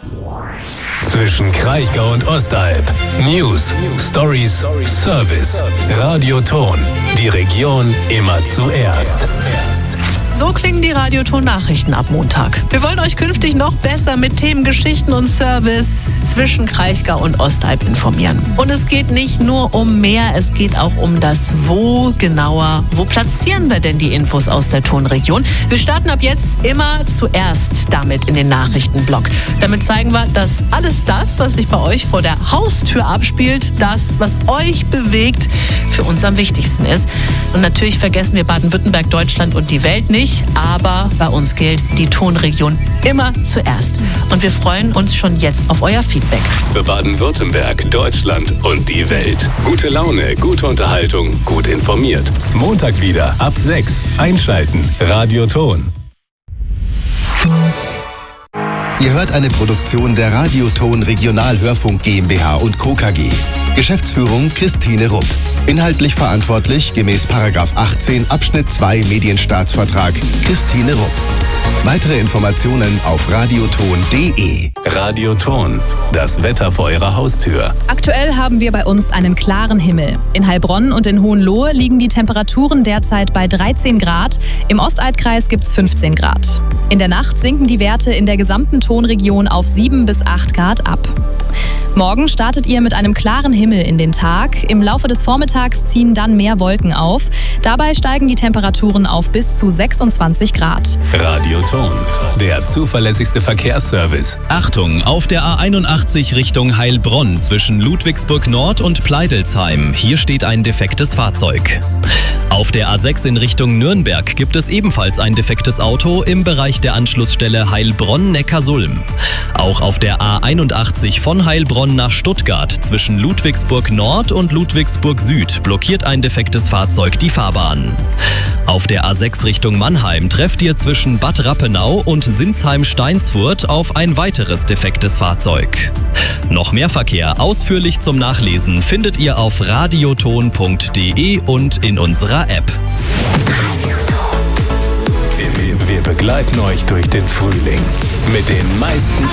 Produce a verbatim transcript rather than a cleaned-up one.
Zwischen Kraichgau und Ostalb. News, Stories, Service. Radioton. Die Region immer zuerst. So klingen die Radioton-Nachrichten ab Montag. Wir wollen euch künftig noch besser mit Themen, Geschichten und Service zwischen Kraichgau und Ostalb informieren. Und es geht nicht nur um mehr, es geht auch um das Wo genauer. Wo platzieren wir denn die Infos aus der Tonregion? Wir starten ab jetzt immer zuerst damit in den Nachrichtenblock. Damit zeigen wir, dass alles das, was sich bei euch vor der Haustür abspielt, das, was euch bewegt, für uns am wichtigsten ist. Und natürlich vergessen wir Baden-Württemberg, Deutschland und die Welt nicht. Aber bei uns gilt die Tonregion immer zuerst. Und wir freuen uns schon jetzt auf euer Feedback. Für Baden-Württemberg, Deutschland und die Welt. Gute Laune, gute Unterhaltung, gut informiert. Montag wieder ab sechs. Einschalten. Radioton. Ihr hört eine Produktion der Radioton Regionalhörfunk GmbH und Co. K G. Geschäftsführung Christine Rupp. Inhaltlich verantwortlich gemäß Paragraph achtzehn Abschnitt zwei Medienstaatsvertrag Christine Rupp. Weitere Informationen auf radioton punkt de. Radioton. Das Wetter vor eurer Haustür. Aktuell haben wir bei uns einen klaren Himmel. In Heilbronn und in Hohenlohe liegen die Temperaturen derzeit bei dreizehn Grad. Im Ostalbkreis gibt es fünfzehn Grad. In der Nacht sinken die Werte in der gesamten Tonregion auf sieben bis acht Grad ab. Morgen startet ihr mit einem klaren Himmel in den Tag. Im Laufe des Vormittags ziehen dann mehr Wolken auf. Dabei steigen die Temperaturen auf bis zu sechsundzwanzig Grad. Radioton, der zuverlässigste Verkehrsservice. Achtung, auf der A einundachtzig Richtung Heilbronn zwischen Ludwigsburg Nord und Pleidelsheim. Hier steht ein defektes Fahrzeug. Auf der A sechs in Richtung Nürnberg gibt es ebenfalls ein defektes Auto im Bereich der Anschlussstelle Heilbronn-Neckarsulm. Auch auf der A einundachtzig von Heilbronn nach Stuttgart zwischen Ludwigsburg Nord und Ludwigsburg Süd blockiert ein defektes Fahrzeug die Fahrbahn. Auf der A sechs Richtung Mannheim trefft ihr zwischen Bad Rappenau und Sinsheim-Steinsfurt auf ein weiteres defektes Fahrzeug. Noch mehr Verkehr ausführlich zum Nachlesen findet ihr auf radioton punkt de und in unserer App. Wir, wir begleiten euch durch den Frühling mit den meisten